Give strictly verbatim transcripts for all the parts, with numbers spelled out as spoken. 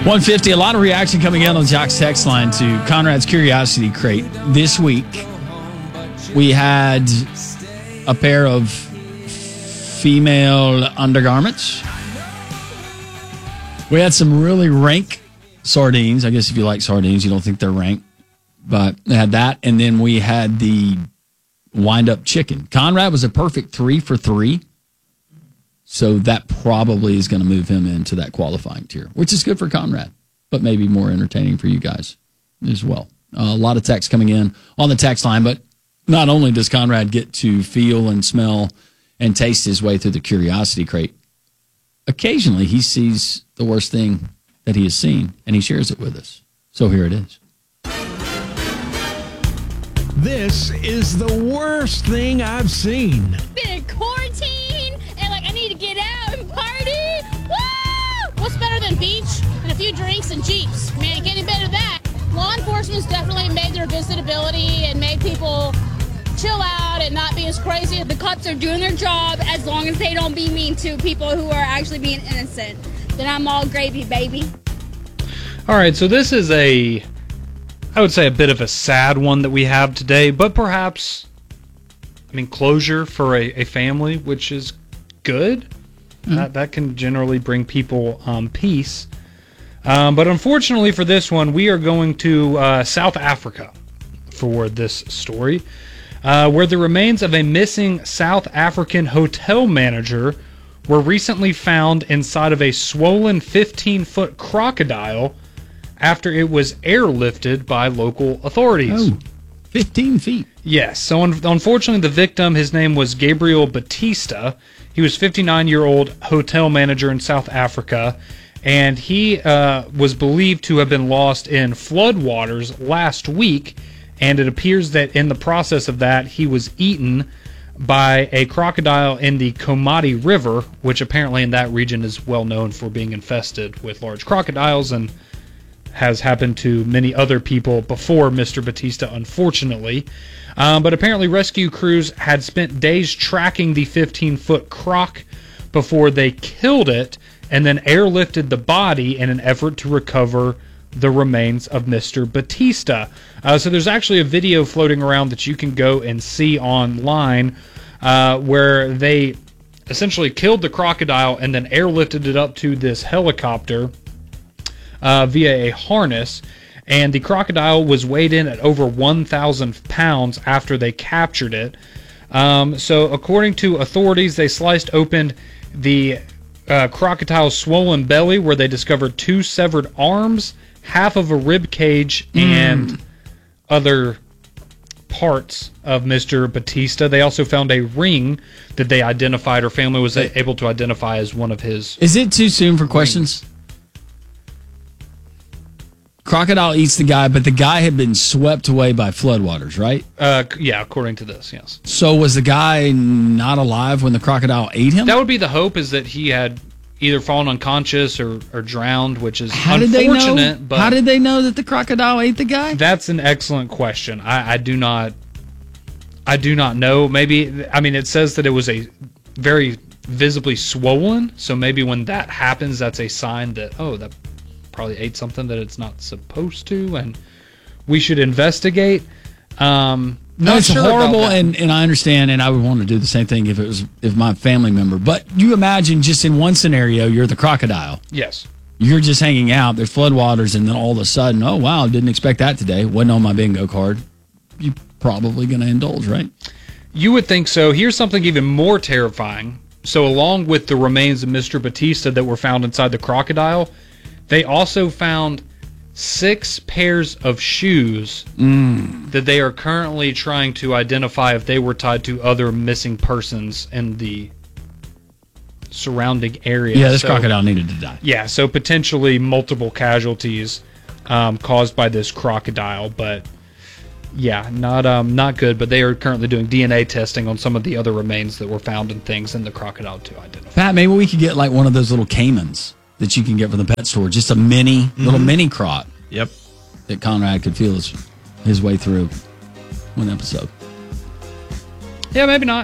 one fifty, a lot of reaction coming in on the Jock's text line to Conrad's Curiosity Crate. This week, we had a pair of female undergarments. We had some really rank sardines. I guess if you like sardines, you don't think they're rank. But they had that, and then we had the wind-up chicken. Conrad was a perfect three for three. So that probably is going to move him into that qualifying tier, which is good for Conrad, but maybe more entertaining for you guys as well. Uh, a lot of text coming in on the text line, but not only does Conrad get to feel and smell and taste his way through the Curiosity Crate, occasionally he sees the worst thing that he has seen, and he shares it with us. So here it is. This is the worst thing I've seen. Been in quarantine, and like I need to get out and party. Woo! What's better than beach and a few drinks and Jeeps? Man, it getting better than that. Law enforcement's definitely made their visitability and made people chill out and not be as crazy. The cops are doing their job as long as they don't be mean to people who are actually being innocent. Then I'm all gravy, baby. All right, so this is a, I would say a bit of a sad one that we have today, but perhaps, I mean, closure for a, a family, which is good. Mm-hmm. That, that can generally bring people um, peace. Um, but unfortunately for this one, we are going to uh, South Africa for this story, uh, where the remains of a missing South African hotel manager were recently found inside of a swollen fifteen-foot crocodile after it was airlifted by local authorities. Oh, fifteen feet. Yes. So un- unfortunately, the victim, his name was Gabriel Batista. He was fifty-nine-year-old hotel manager in South Africa, and he uh, was believed to have been lost in floodwaters last week, and it appears that in the process of that, he was eaten by a crocodile in the Komati River, which apparently in that region is well known for being infested with large crocodiles and has happened to many other people before Mister Batista, unfortunately. Um, but apparently rescue crews had spent days tracking the fifteen-foot croc before they killed it and then airlifted the body in an effort to recover the remains of Mister Batista. Uh, so there's actually a video floating around that you can go and see online uh, where they essentially killed the crocodile and then airlifted it up to this helicopter uh, via a harness. And the crocodile was weighed in at over one thousand pounds after they captured it. Um, so according to authorities, they sliced open the uh, crocodile's swollen belly where they discovered two severed arms, half of a rib cage, and mm. other parts of Mister Batista. They also found a ring that they identified, or family was able to identify as one of his. Is it too soon for questions? Rings. Crocodile eats the guy, but the guy had been swept away by floodwaters, right? Uh, yeah, according to this, yes. So was the guy not alive when the crocodile ate him? That would be the hope, is that he had either fallen unconscious or, or drowned, which is How unfortunate. Did they know? But How did they know that the crocodile ate the guy? That's an excellent question. I, I do not. I do not know. Maybe I mean it says that it was a very visibly swollen. So maybe when that happens, that's a sign that oh, that probably ate something that it's not supposed to, and we should investigate. Um, No, it's sure horrible, and, and I understand, and I would want to do the same thing if it was if my family member. But you imagine just in one scenario, you're the crocodile. Yes. You're just hanging out. There's floodwaters, and then all of a sudden, oh, wow, didn't expect that today. Wasn't on my bingo card. You're probably going to indulge, right? You would think so. Here's something even more terrifying. So along with the remains of Mister Batista that were found inside the crocodile, they also found six pairs of shoes mm. that they are currently trying to identify if they were tied to other missing persons in the surrounding area. Yeah, this so, crocodile needed to die. Yeah, so potentially multiple casualties um, caused by this crocodile, but yeah, not um, not good. But they are currently doing D N A testing on some of the other remains that were found and things in the crocodile to identify. Pat, maybe we could get like one of those little caimans that you can get from the pet store, just a mini, mm-hmm. little mini croc. Yep. That Conrad could feel his, his way through one episode. Yeah, maybe not.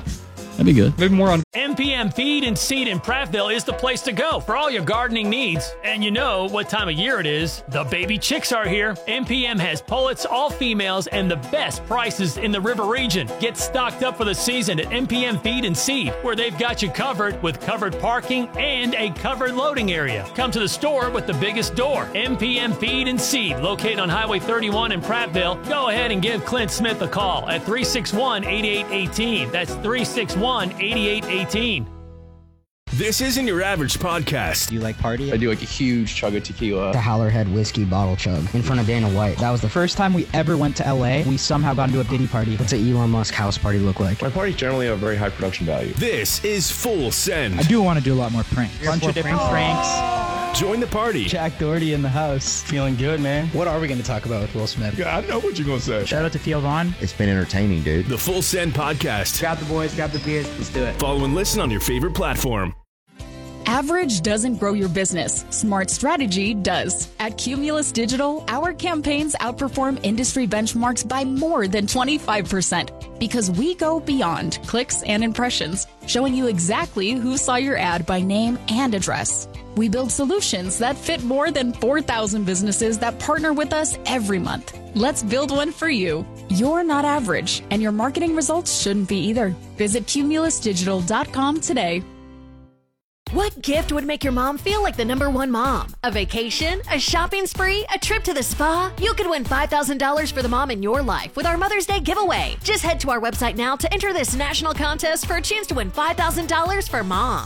That'd be good. Maybe more on M P M Feed and Seed in Prattville is the place to go for all your gardening needs. And you know what time of year it is. The baby chicks are here. M P M has pullets, all females, and the best prices in the river region. Get stocked up for the season at M P M Feed and Seed, where they've got you covered with covered parking and a covered loading area. Come to the store with the biggest door. M P M Feed and Seed, located on Highway thirty-one in Prattville. Go ahead and give Clint Smith a call at three six one, eight eight one eight. That's three six one, eight eight one eight. This isn't your average podcast. Do you like party? I do like a huge chug of tequila. The Howlerhead whiskey bottle chug in front of Dana White. That was the first time we ever went to L A. We somehow got into a Diddy party. What's an Elon Musk house party look like? My parties generally have very high production value. This is Full Send. I do want to do a lot more pranks. A bunch of different pranks. Join the party. Jack Doherty in the house. Feeling good, man. What are we going to talk about with Will Smith? Yeah, I know what you're going to say. Shout out to Theo Vaughn. It's been entertaining, dude. The Full Send Podcast. Grab the boys, grab the beers. Let's do it. Follow and listen on your favorite platform. Average doesn't grow your business. Smart strategy does. At Cumulus Digital, our campaigns outperform industry benchmarks by more than twenty-five percent because we go beyond clicks and impressions, showing you exactly who saw your ad by name and address. We build solutions that fit more than four thousand businesses that partner with us every month. Let's build one for you. You're not average, and your marketing results shouldn't be either. Visit cumulus digital dot com today. What gift would make your mom feel like the number one mom? A vacation? A shopping spree? A trip to the spa? You could win five thousand dollars for the mom in your life with our Mother's Day giveaway. Just head to our website now to enter this national contest for a chance to win five thousand dollars for mom.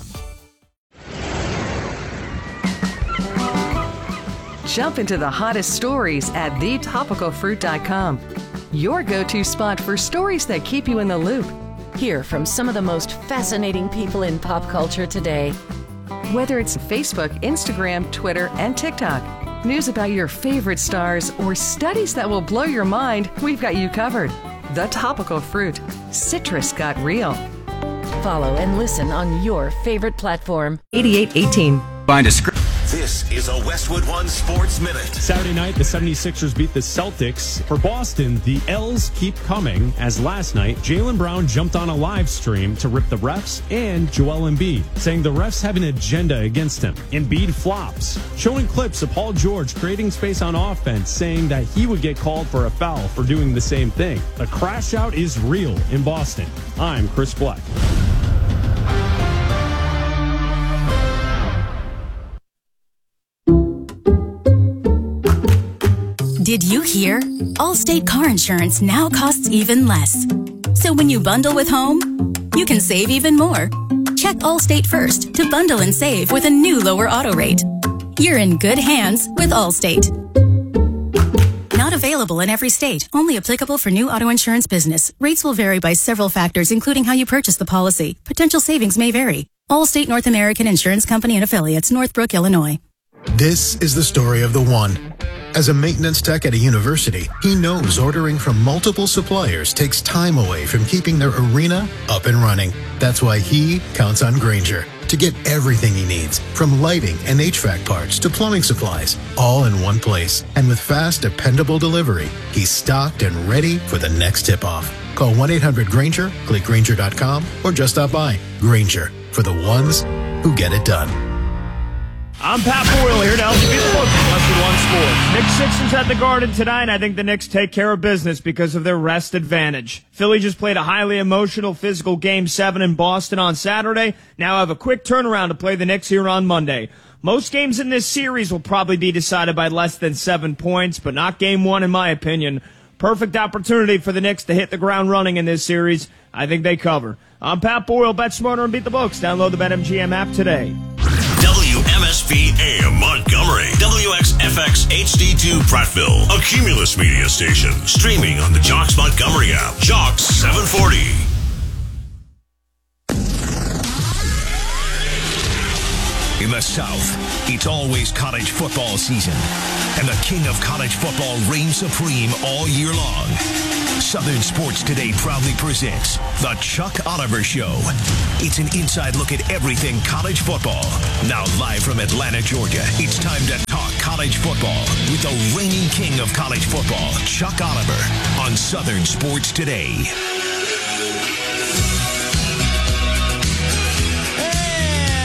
Jump into the hottest stories at the topical fruit dot com. Your go-to spot for stories that keep you in the loop. Hear from some of the most fascinating people in pop culture today. Whether it's Facebook, Instagram, Twitter, and TikTok, news about your favorite stars, or studies that will blow your mind, we've got you covered. The Topical Fruit. Citrus got real. Follow and listen on your favorite platform. eighty-eight eighteen. Find a script. This is a Westwood One Sports Minute. Saturday night, the seventy-sixers beat the Celtics. For Boston, the L's keep coming, as last night, Jaylen Brown jumped on a live stream to rip the refs and Joel Embiid, saying the refs have an agenda against him. Embiid flops, showing clips of Paul George creating space on offense, saying that he would get called for a foul for doing the same thing. The crash out is real in Boston. I'm Chris Black. Did you hear? Allstate car insurance now costs even less. So when you bundle with home, you can save even more. Check Allstate first to bundle and save with a new lower auto rate. You're in good hands with Allstate. Not available in every state. Only applicable for new auto insurance business. Rates will vary by several factors, including how you purchase the policy. Potential savings may vary. Allstate North American Insurance Company and Affiliates, Northbrook, Illinois. This is the story of the one. As a maintenance tech at a university, he knows ordering from multiple suppliers takes time away from keeping their arena up and running. That's why he counts on Grainger to get everything he needs, from lighting and H V A C parts to plumbing supplies, all in one place. And with fast, dependable delivery, he's stocked and ready for the next tip-off. Call one eight hundred Grainger, click Grainger dot com, or just stop by. Grainger, for the ones who get it done. I'm Pat Boyle here to help you beat the book in Westwood One Sports. Knicks Sixers at the Garden tonight. I think the Knicks take care of business because of their rest advantage. Philly just played a highly emotional, physical Game seven in Boston on Saturday. Now have a quick turnaround to play the Knicks here on Monday. Most games in this series will probably be decided by less than seven points, but not Game one in my opinion. Perfect opportunity for the Knicks to hit the ground running in this series. I think they cover. I'm Pat Boyle. Bet smarter and beat the books. Download the BetMGM app today. W M S V A M Montgomery, W X F X H D two Prattville, a Cumulus media station, streaming on the Jocks Montgomery app. Jocks seven forty. In the South, it's always college football season, and the king of college football reigns supreme all year long. Southern Sports Today proudly presents The Chuck Oliver Show. It's an inside look at everything college football. Now live from Atlanta, Georgia, it's time to talk college football with the reigning king of college football, Chuck Oliver, on Southern Sports Today.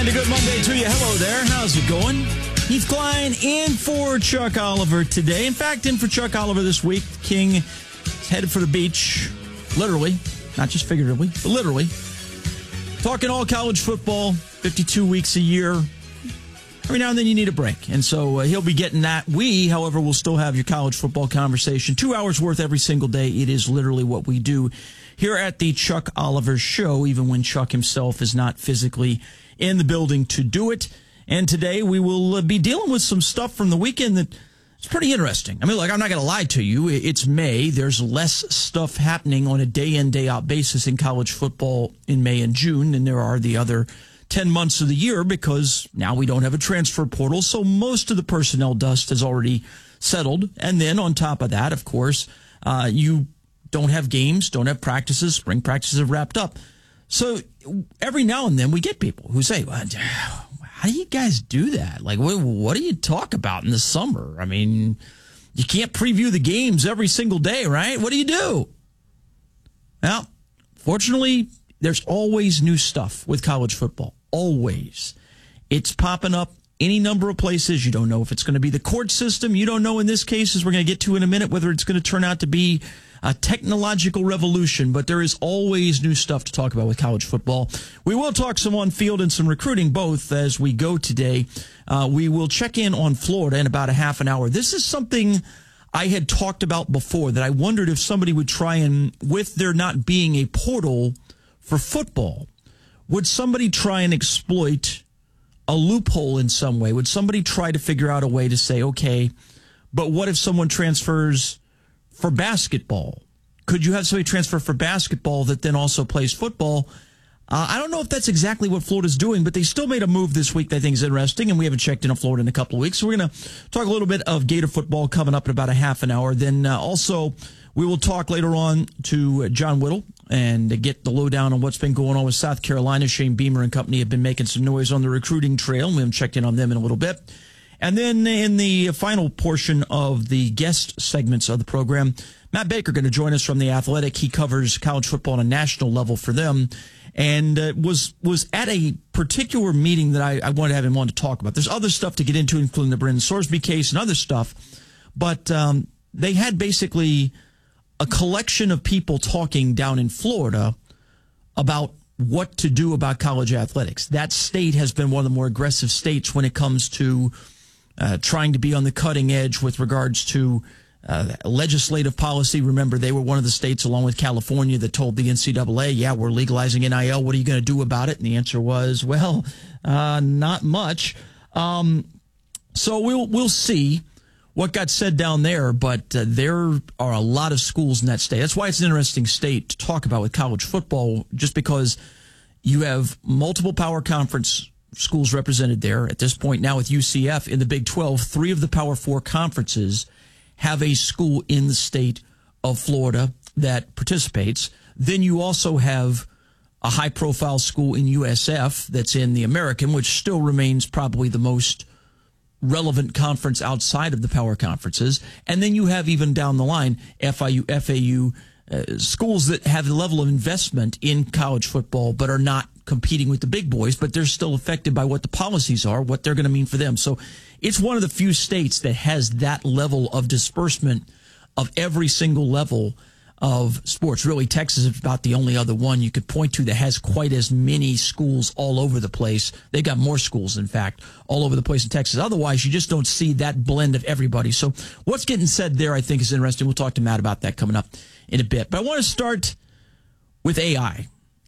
a good Monday to you. Hello there. How's it going? Heath Klein in for Chuck Oliver today. In fact, in for Chuck Oliver this week. King is headed for the beach, literally, not just figuratively, but literally. Talking all college football, fifty-two weeks a year. Every now and then you need a break. And so uh, he'll be getting that. We, however, will still have your college football conversation. Two hours worth every single day. It is literally what we do here at the Chuck Oliver Show, even when Chuck himself is not physically in the building to do it. And today we will uh, be dealing with some stuff from the weekend that is pretty interesting. I mean, like, I'm not going to lie to you. It's May. There's less stuff happening on a day-in, day-out basis in college football in May and June than there are the other ten months of the year, because now we don't have a transfer portal. So most of the personnel dust has already settled. And then on top of that, of course, uh, you don't have games, don't have practices. Spring practices have wrapped up. So every now and then we get people who say, well, how do you guys do that? Like, what, what do you talk about in the summer? I mean, you can't preview the games every single day, right? What do you do? Well, fortunately, there's always new stuff with college football. Always. It's popping up any number of places. You don't know if it's going to be the court system. You don't know in this case, as we're going to get to in a minute, whether it's going to turn out to be a technological revolution. But there is always new stuff to talk about with college football. We will talk some on field and some recruiting both as we go today. Uh, we will check in on Florida in about a half an hour. This is something I had talked about before, that I wondered if somebody would try and, with there not being a portal for football, would somebody try and exploit a loophole in some way? Would somebody try to figure out a way to say, okay, but what if someone transfers for basketball? Could you have somebody transfer for basketball that then also plays football? Uh, I don't know if that's exactly what Florida's doing, but they still made a move this week that I think is interesting, and we haven't checked in on Florida in a couple of weeks. So we're going to talk a little bit of Gator football coming up in about a half an hour. Then uh, also we will talk later on to John Whittle and get the lowdown on what's been going on with South Carolina. Shane Beamer and company have been making some noise on the recruiting trail, and we haven't checked in on them in a little bit. And then in the final portion of the guest segments of the program, Matt Baker going to join us from The Athletic. He covers college football on a national level for them, and uh, was was at a particular meeting that I, I wanted to have him on to talk about. There's other stuff to get into, including the Brendan Sorsby case and other stuff, but um, they had basically a collection of people talking down in Florida about what to do about college athletics. That state has been one of the more aggressive states when it comes to uh, trying to be on the cutting edge with regards to uh, legislative policy. Remember, they were one of the states, along with California, that told the N C double A, yeah, we're legalizing N I L. What are you going to do about it? And the answer was, well, uh, not much. Um, so we'll we'll see what got said down there, but uh, there are a lot of schools in that state. That's why it's an interesting state to talk about with college football, just because you have multiple power conference schools represented there. At this point now with U C F in the Big twelve, three of the Power Four conferences have a school in the state of Florida that participates. Then you also have a high-profile school in U S F that's in the American, which still remains probably the most relevant conference outside of the power conferences. And then you have, even down the line, F I U, F A U, uh, schools that have the level of investment in college football but are not competing with the big boys, but they're still affected by what the policies are, what they're going to mean for them. So it's one of the few states that has that level of disbursement of every single level of sports. Really, Texas is about the only other one you could point to that has quite as many schools all over the place. They've got more schools, in fact, all over the place in Texas. Otherwise, you just don't see that blend of everybody. So what's getting said there, I think, is interesting. We'll talk to Matt about that coming up in a bit. But I want to start with A I.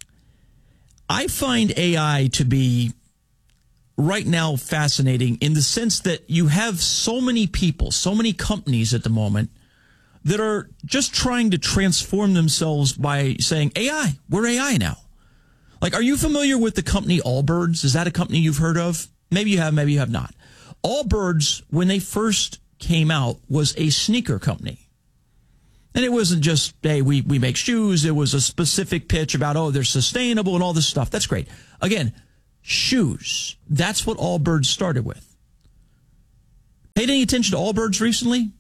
I find A I to be right now fascinating in the sense that you have so many people, so many companies at the moment that are just trying to transform themselves by saying, A I, we're A I now. Like, are you familiar with the company Allbirds? Is that a company you've heard of? Maybe you have, maybe you have not. Allbirds, when they first came out, was a sneaker company. And it wasn't just, hey, we, we make shoes. It was a specific pitch about, oh, they're sustainable and all this stuff. That's great. Again, shoes. That's what Allbirds started with. Paid any attention to Allbirds recently?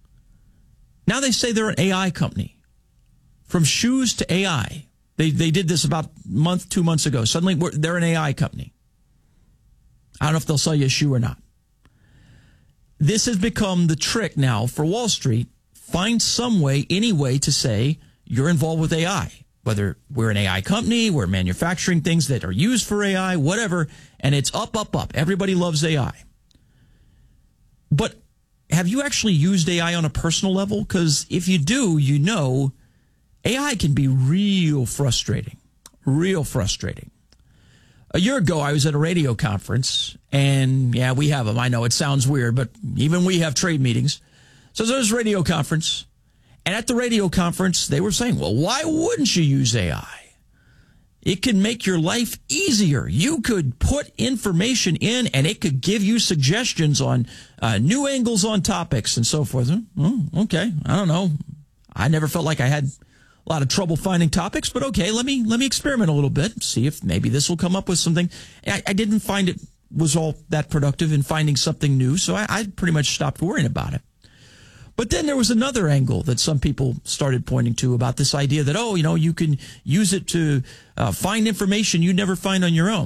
Now they say they're an A I company. From shoes to A I. They they did this about a month, two months ago. Suddenly we're, they're an A I company. I don't know if they'll sell you a shoe or not. This has become the trick now for Wall Street. Find some way, any way to say you're involved with A I. Whether we're an A I company, we're manufacturing things that are used for A I, whatever, and it's up, up, up. Everybody loves A I. But have you actually used A I on a personal level? Because if you do, you know A I can be real frustrating, real frustrating. A year ago, I was at a radio conference, and yeah, we have them. I know it sounds weird, but even we have trade meetings. So there was a radio conference, and at the radio conference, they were saying, well, why wouldn't you use A I? It can make your life easier. You could put information in, and it could give you suggestions on uh, new angles on topics and so forth. Oh, okay, I don't know. I never felt like I had a lot of trouble finding topics, but okay, let me let me experiment a little bit, see if maybe this will come up with something. I, I didn't find it was all that productive in finding something new, so I, I pretty much stopped worrying about it. But then there was another angle that some people started pointing to about this idea that, oh, you know, you can use it to uh, find information you never find on your own.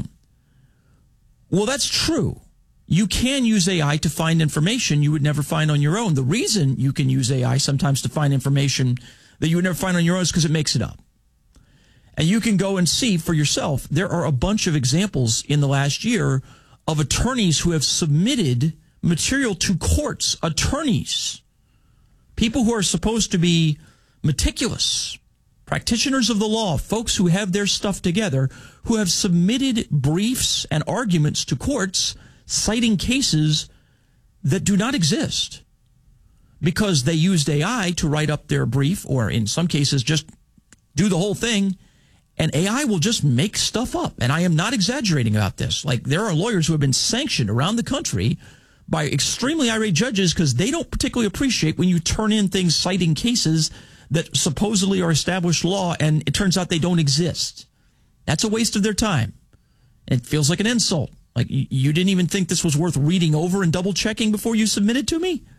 Well, that's true. You can use A I to find information you would never find on your own. The reason you can use A I sometimes to find information that you would never find on your own is because it makes it up. And you can go and see for yourself. There are a bunch of examples in the last year of attorneys who have submitted material to courts. Attorneys, people who are supposed to be meticulous, practitioners of the law, folks who have their stuff together, who have submitted briefs and arguments to courts citing cases that do not exist, because they used A I to write up their brief, or in some cases just do the whole thing, and A I will just make stuff up. And I am not exaggerating about this. Like, there are lawyers who have been sanctioned around the country by extremely irate judges because they don't particularly appreciate when you turn in things citing cases that supposedly are established law, and it turns out they don't exist. That's a waste of their time. It feels like an insult. Like, you didn't even think this was worth reading over and double-checking before you submitted to me?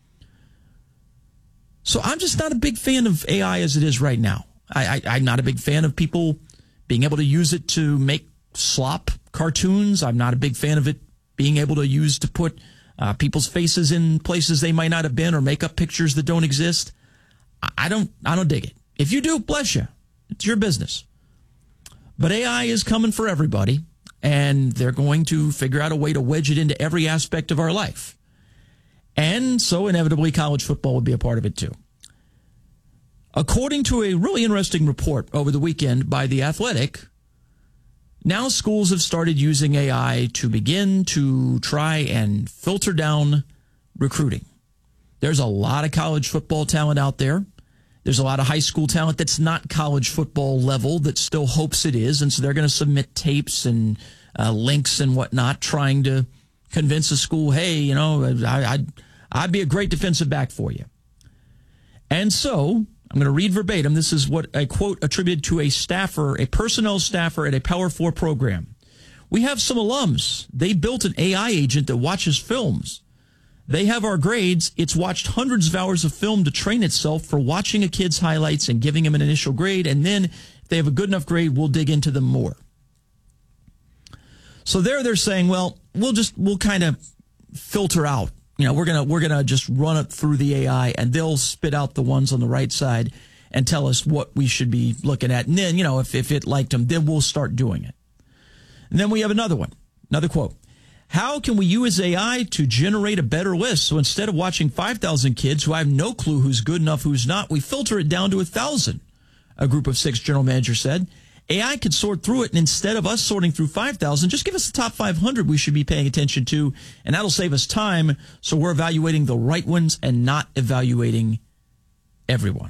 So I'm just not a big fan of A I as it is right now. I, I, I'm not a big fan of people being able to use it to make slop cartoons. I'm not a big fan of it being able to use to put uh, people's faces in places they might not have been, or make up pictures that don't exist. I, I don't I don't dig it. If you do, bless you. It's your business. But A I is coming for everybody, and they're going to figure out a way to wedge it into every aspect of our life. And so inevitably college football would be a part of it too. According to a really interesting report over the weekend by The Athletic, now schools have started using A I to begin to try and filter down recruiting. There's a lot of college football talent out there. There's a lot of high school talent that's not college football level that still hopes it is, and so they're going to submit tapes and uh, links and whatnot, trying to convince a school, hey, you know, I, I'd, I'd be a great defensive back for you. And so I'm going to read verbatim. This is what a quote attributed to a staffer, a personnel staffer at a Power Four program. We have some alums. They built an A I agent that watches films. They have our grades. It's watched hundreds of hours of film to train itself for watching a kid's highlights and giving him an initial grade. And then if they have a good enough grade, we'll dig into them more. So there they're saying, well, we'll just, we'll kind of filter out. You know, we're going to, we're going to just run it through the A I, and they'll spit out the ones on the right side and tell us what we should be looking at. And then, you know, if, if it liked them, then we'll start doing it. And then we have another one, another quote. How can we use A I to generate a better list? So instead of watching five thousand kids who I have no clue who's good enough, who's not, we filter it down to one thousand, a group of six general managers said. A I could sort through it, and instead of us sorting through five thousand, just give us the top five hundred we should be paying attention to, and that'll save us time, so we're evaluating the right ones and not evaluating everyone.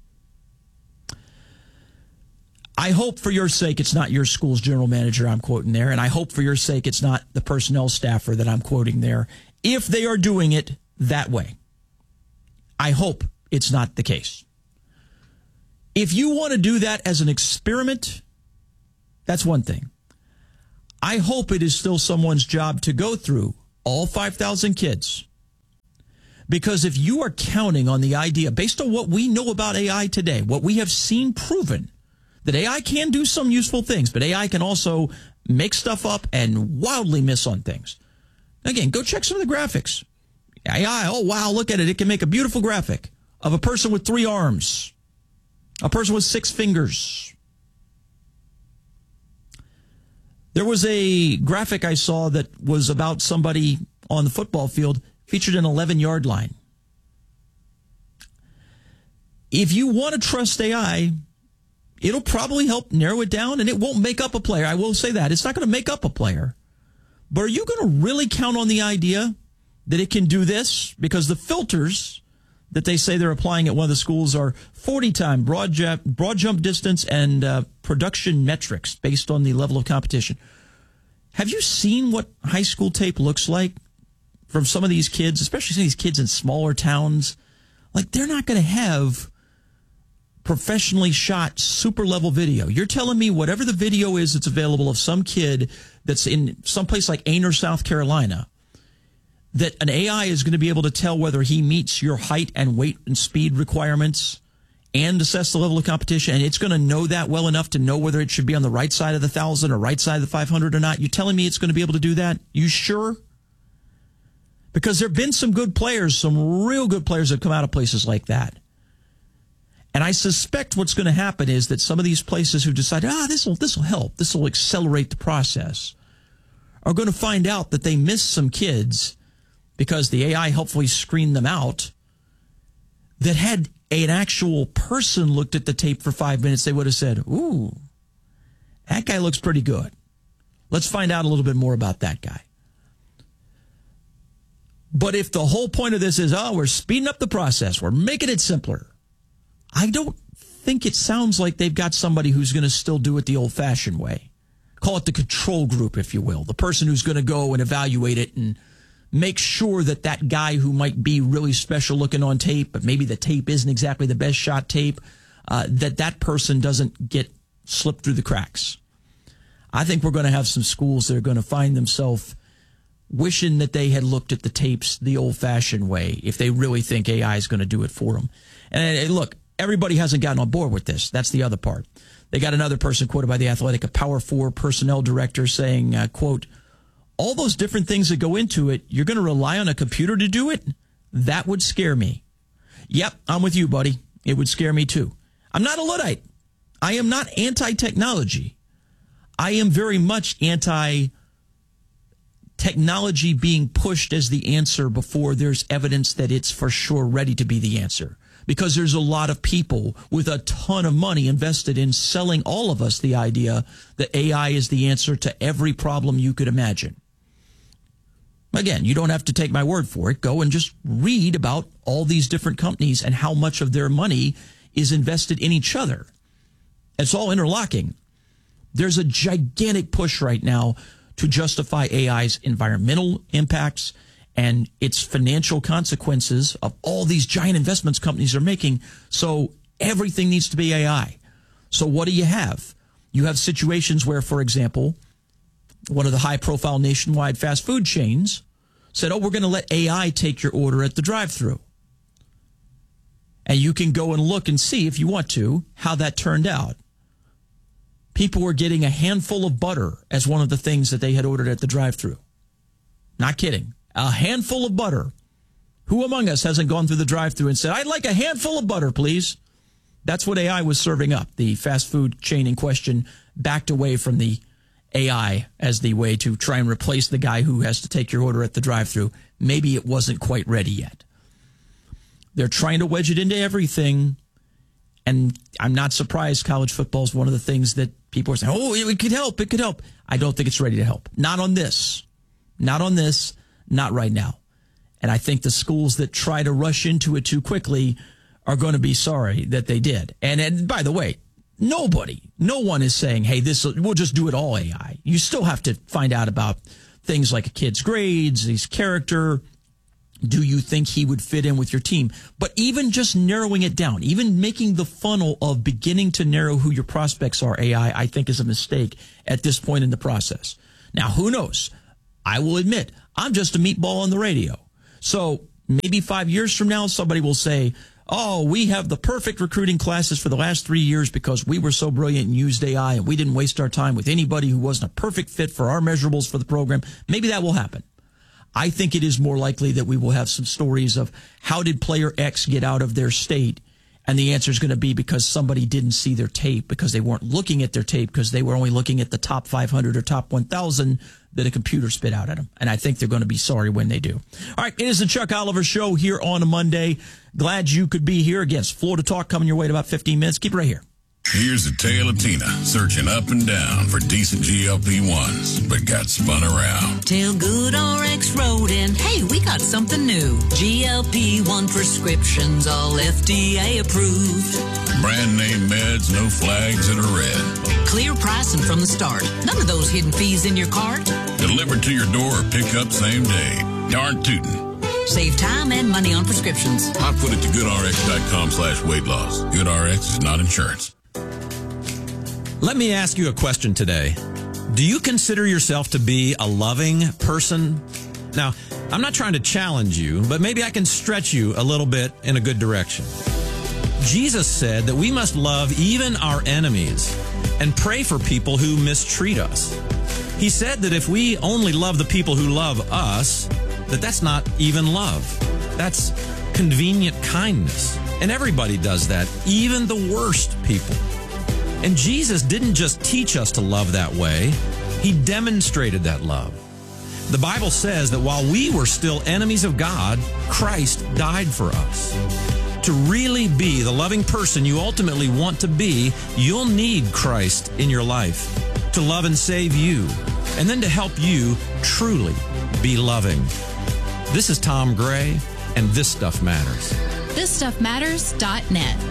I hope for your sake it's not your school's general manager I'm quoting there, and I hope for your sake it's not the personnel staffer that I'm quoting there, if they are doing it that way. I hope it's not the case. If you want to do that as an experiment, that's one thing. I hope it is still someone's job to go through all five thousand kids. Because if you are counting on the idea, based on what we know about A I today, what we have seen proven, that A I can do some useful things, but A I can also make stuff up and wildly miss on things. Again, go check some of the graphics. A I, oh, wow, look at it. It can make a beautiful graphic of a person with three arms, a person with six fingers. There was a graphic I saw that was about somebody on the football field, featured an eleven-yard line. If you want to trust A I, it'll probably help narrow it down, and it won't make up a player. I will say that. It's not going to make up a player. But are you going to really count on the idea that it can do this? Because the filters that they say they're applying at one of the schools are forty-time broad jump, broad jump distance and uh, production metrics based on the level of competition. Have you seen what high school tape looks like from some of these kids, especially some of these kids in smaller towns? Like, they're not going to have professionally shot super level video. You're telling me whatever the video is that's available of some kid that's in someplace like Ainer, South Carolina, that an A I is going to be able to tell whether he meets your height and weight and speed requirements and assess the level of competition, and it's going to know that well enough to know whether it should be on the right side of the thousand or right side of the five hundred or not? You telling me it's going to be able to do that? You sure? Because there have been some good players, some real good players that have come out of places like that. And I suspect what's going to happen is that some of these places who decide, ah, this will this will help, this will accelerate the process, are going to find out that they missed some kids because the A I helpfully screened them out, that had an actual person looked at the tape for five minutes, they would have said, ooh, that guy looks pretty good. Let's find out a little bit more about that guy. But if the whole point of this is, oh, we're speeding up the process, we're making it simpler, I don't think it sounds like they've got somebody who's going to still do it the old-fashioned way. Call it the control group, if you will, the person who's going to go and evaluate it and make sure that that guy who might be really special looking on tape, but maybe the tape isn't exactly the best shot tape, uh, that that person doesn't get slipped through the cracks. I think we're going to have some schools that are going to find themselves wishing that they had looked at the tapes the old-fashioned way if they really think A I is going to do it for them. And, and look, everybody hasn't gotten on board with this. That's the other part. They got another person quoted by The Athletic, a Power Four personnel director, saying, uh, quote, all those different things that go into it, you're going to rely on a computer to do it? That would scare me. Yep, I'm with you, buddy. It would scare me too. I'm not a Luddite. I am not anti-technology. I am very much anti-technology being pushed as the answer before there's evidence that it's for sure ready to be the answer. Because there's a lot of people with a ton of money invested in selling all of us the idea that A I is the answer to every problem you could imagine. Again, you don't have to take my word for it. Go and just read about all these different companies and how much of their money is invested in each other. It's all interlocking. There's a gigantic push right now to justify A I's environmental impacts and its financial consequences of all these giant investments companies are making. So everything needs to be A I. So what do you have? You have situations where, for example, one of the high-profile nationwide fast food chains said, oh, we're going to let A I take your order at the drive-thru. And you can go and look and see, if you want to, how that turned out. People were getting a handful of butter as one of the things that they had ordered at the drive-thru. Not kidding. A handful of butter. Who among us hasn't gone through the drive-thru and said, I'd like a handful of butter, please? That's what A I was serving up. The fast food chain in question backed away from the A I as the way to try and replace the guy who has to take your order at the drive-thru. Maybe it wasn't quite ready yet. They're trying to wedge it into everything. And I'm not surprised college football is one of the things that people are saying, oh, it could help, it could help. I don't think it's ready to help. Not on this. Not on this. Not right now. And I think the schools that try to rush into it too quickly are going to be sorry that they did. And, and by the way, nobody, no one is saying, hey, this we'll just do it all A I. You still have to find out about things like a kid's grades, his character. Do you think he would fit in with your team? But even just narrowing it down, even making the funnel of beginning to narrow who your prospects are, A I, I think is a mistake at this point in the process. Now, who knows? I will admit, I'm just a meatball on the radio. So maybe five years from now, somebody will say, Oh, we have the perfect recruiting classes for the last three years because we were so brilliant and used A I and we didn't waste our time with anybody who wasn't a perfect fit for our measurables for the program. Maybe that will happen. I think it is more likely that we will have some stories of how did player X get out of their state? And the answer is going to be because somebody didn't see their tape, because they weren't looking at their tape, because they were only looking at the top five hundred or top one thousand that a computer spit out at them. And I think they're going to be sorry when they do. All right, it is the Chuck Oliver Show here on a Monday. Glad you could be here. Again, it's Florida Talk coming your way in about fifteen minutes. Keep it right here. Here's a tale of Tina searching up and down for decent G L P ones, but got spun around. Tell Good R X Rodin, hey, we got something new. G L P one prescriptions, all F D A approved. Brand name meds, no flags that are red. Clear pricing from the start. None of those hidden fees in your cart. Delivered to your door or pick up same day. Darn tootin'. Save time and money on prescriptions. I put it to goodrx.com slash weight loss. GoodRx is not insurance. Let me ask you a question today. Do you consider yourself to be a loving person? Now, I'm not trying to challenge you, but maybe I can stretch you a little bit in a good direction. Jesus said that we must love even our enemies and pray for people who mistreat us. He said that if we only love the people who love us, that that's not even love. That's convenient kindness. And everybody does that, even the worst people. And Jesus didn't just teach us to love that way. He demonstrated that love. The Bible says that while we were still enemies of God, Christ died for us. To really be the loving person you ultimately want to be, you'll need Christ in your life to love and save you, and then to help you truly be loving. This is Tom Gray, and This Stuff Matters. this stuff matters dot net.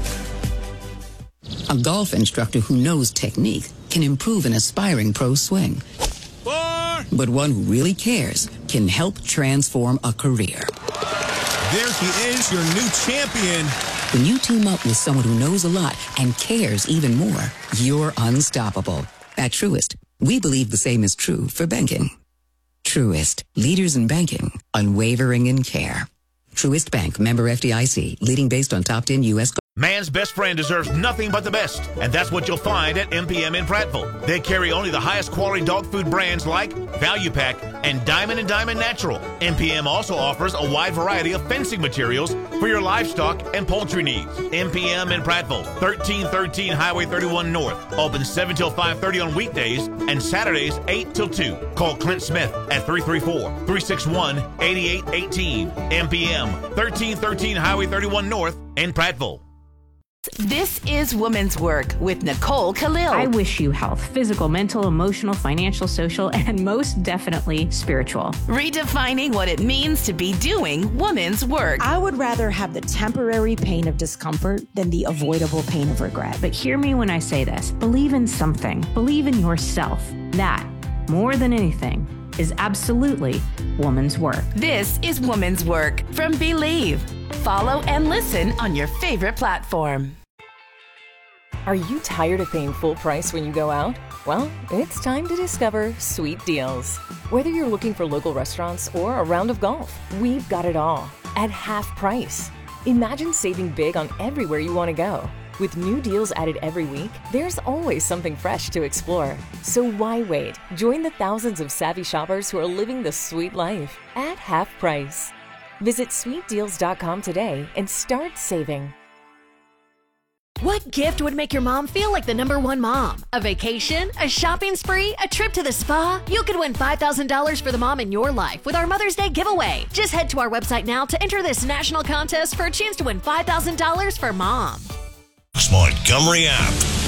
A golf instructor who knows technique can improve an aspiring pro's swing. Four. But one who really cares can help transform a career. There he is, your new champion. When you team up with someone who knows a lot and cares even more, you're unstoppable. At Truist, we believe the same is true for banking. Truist, leaders in banking, unwavering in care. Truist Bank, member F D I C, leading based on top ten U S Man's best friend deserves nothing but the best, and that's what you'll find at M P M in Prattville. They carry only the highest quality dog food brands like Value Pack and Diamond and Diamond Natural. M P M also offers a wide variety of fencing materials for your livestock and poultry needs. M P M in Prattville, thirteen thirteen Highway thirty-one North, open seven till five thirty on weekdays and Saturdays eight till two. Call Clint Smith at three three four, three six one, eight eight one eight. M P M, thirteen thirteen Highway thirty-one North in Prattville. This is Woman's Work with Nicole Khalil. I wish you health, physical, mental, emotional, financial, social, and most definitely spiritual. Redefining what it means to be doing woman's work. I would rather have the temporary pain of discomfort than the avoidable pain of regret. But hear me when I say this. Believe in something. Believe in yourself. That, more than anything, is absolutely woman's work. This is Woman's Work from Believe. Follow and listen on your favorite platform. Are you tired of paying full price when you go out? Well, it's time to discover Sweet Deals. Whether you're looking for local restaurants or a round of golf, we've got it all at half price. Imagine saving big on everywhere you want to go. With new deals added every week, there's always something fresh to explore. So why wait? Join the thousands of savvy shoppers who are living the sweet life at half price. Visit sweet deals dot com today and start saving. What gift would make your mom feel like the number one mom? A vacation? A shopping spree? A trip to the spa? You could win five thousand dollars for the mom in your life with our Mother's Day giveaway. Just head to our website now to enter this national contest for a chance to win five thousand dollars for mom. Montgomery app.